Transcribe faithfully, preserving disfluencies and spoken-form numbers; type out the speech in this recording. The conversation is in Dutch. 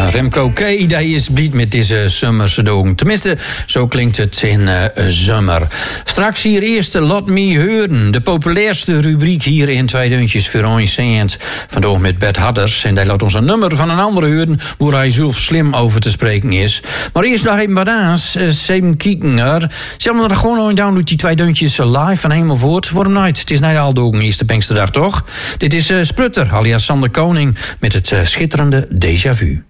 Remco K, die is blij met deze zomerse dagen. Tenminste, zo klinkt het in uh, zomer. Straks hier eerst Laat Me Horen. De populairste rubriek hier in Twee Deuntjes voor ons cent. Vandaag met Bert Hadders. En hij laat ons een nummer van een andere horen waar hij zelf slim over te spreken is. Maar eerst nog even wat aans. Zeven kijken er. Zullen we er gewoon aan doen die Twee Deuntjes live van helemaal voort? Waarom niet? Het is niet al dogen eerste Pinksterdag, toch? Dit is uh, Sprutter, alias Sander Koning, met het uh, schitterende Déjà Vu.